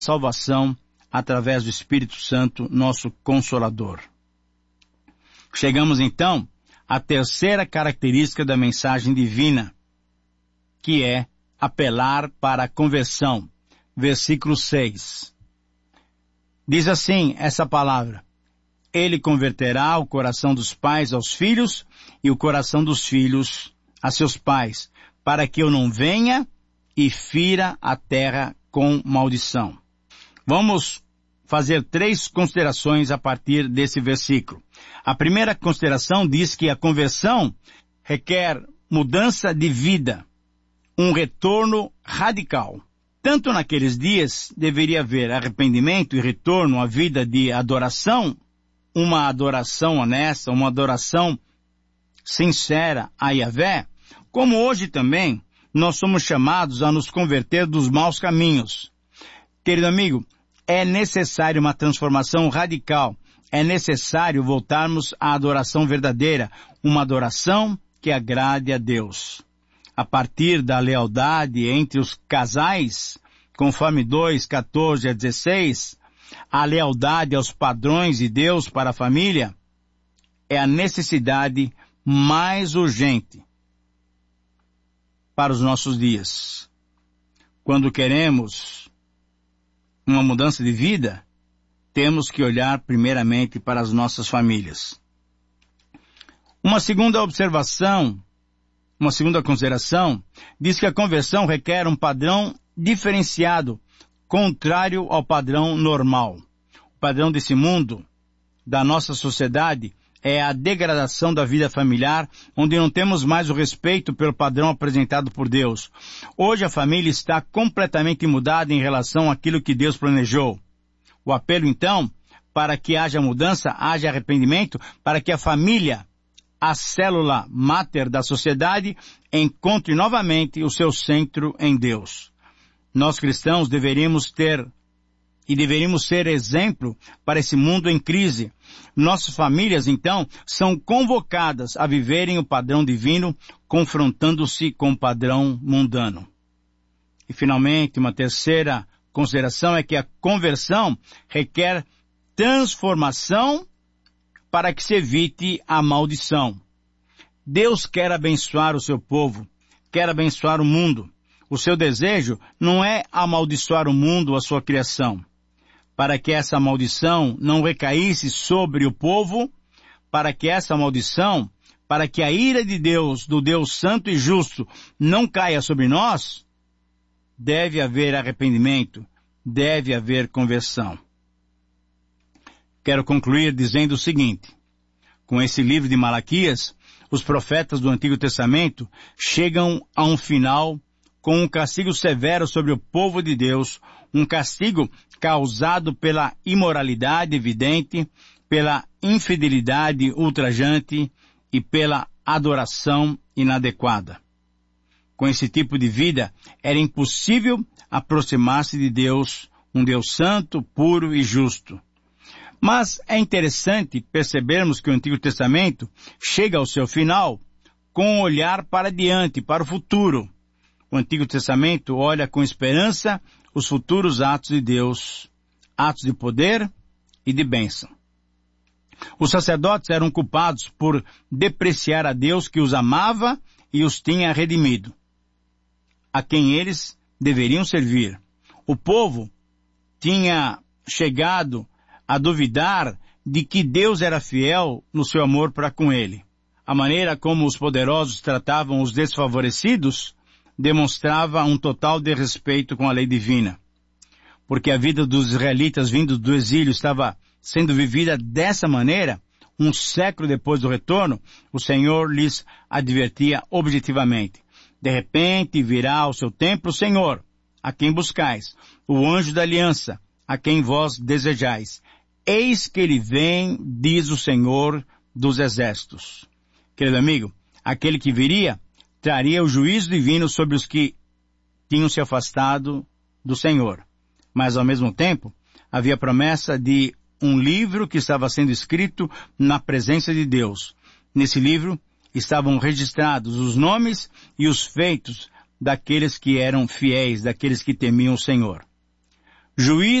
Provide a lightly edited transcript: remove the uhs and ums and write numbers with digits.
salvação através do Espírito Santo, nosso Consolador. Chegamos então à terceira característica da mensagem divina, que é apelar para a conversão. Versículo 6. Diz assim essa palavra: Ele converterá o coração dos pais aos filhos e o coração dos filhos a seus pais, para que eu não venha e fira a terra com maldição. Vamos fazer 3 considerações a partir desse versículo. A primeira consideração diz que a conversão requer mudança de vida, um retorno radical. Tanto naqueles dias deveria haver arrependimento e retorno à vida de adoração, uma adoração honesta, uma adoração sincera a Yahvé, como hoje também nós somos chamados a nos converter dos maus caminhos. Querido amigo, é necessário uma transformação radical, é necessário voltarmos à adoração verdadeira, uma adoração que agrade a Deus. A partir da lealdade entre os casais, conforme 2:14-16, a lealdade aos padrões de Deus para a família é a necessidade mais urgente para os nossos dias. Quando queremos uma mudança de vida, temos que olhar primeiramente para as nossas famílias. Uma segunda consideração, diz que a conversão requer um padrão diferenciado, contrário ao padrão normal. O padrão desse mundo, da nossa sociedade, é a degradação da vida familiar, onde não temos mais o respeito pelo padrão apresentado por Deus. Hoje a família está completamente mudada em relação àquilo que Deus planejou. O apelo, então, para que haja mudança, haja arrependimento, para que a família, a célula máter da sociedade, encontre novamente o seu centro em Deus. Nós cristãos deveríamos ser exemplo para esse mundo em crise. Nossas famílias, então, são convocadas a viverem o padrão divino, confrontando-se com o padrão mundano. E, finalmente, uma terceira consideração é que a conversão requer transformação para que se evite a maldição. Deus quer abençoar o seu povo, quer abençoar o mundo. O seu desejo não é amaldiçoar o mundo ou a sua criação. Para que essa maldição não recaísse sobre o povo, para que a ira de Deus, do Deus Santo e Justo, não caia sobre nós, deve haver arrependimento, deve haver conversão. Quero concluir dizendo o seguinte: com esse livro de Malaquias, os profetas do Antigo Testamento chegam a um final com um castigo severo sobre o povo de Deus, um castigo causado pela imoralidade evidente, pela infidelidade ultrajante e pela adoração inadequada. Com esse tipo de vida, era impossível aproximar-se de Deus, um Deus santo, puro e justo. Mas é interessante percebermos que o Antigo Testamento chega ao seu final com um olhar para diante, para o futuro. O Antigo Testamento olha com esperança os futuros atos de Deus, atos de poder e de bênção. Os sacerdotes eram culpados por depreciar a Deus que os amava e os tinha redimido, a quem eles deveriam servir. O povo tinha chegado a duvidar de que Deus era fiel no seu amor para com ele. A maneira como os poderosos tratavam os desfavorecidos demonstrava um total desrespeito com a lei divina. Porque a vida dos israelitas vindos do exílio estava sendo vivida dessa maneira, um século depois do retorno, o Senhor lhes advertia objetivamente: de repente virá ao seu templo o Senhor, a quem buscais, o anjo da aliança, a quem vós desejais. Eis que ele vem, diz o Senhor dos exércitos. Querido amigo, aquele que viria traria o juízo divino sobre os que tinham se afastado do Senhor. Mas, ao mesmo tempo, havia promessa de um livro que estava sendo escrito na presença de Deus. Nesse livro estavam registrados os nomes e os feitos daqueles que eram fiéis, daqueles que temiam o Senhor. Juízes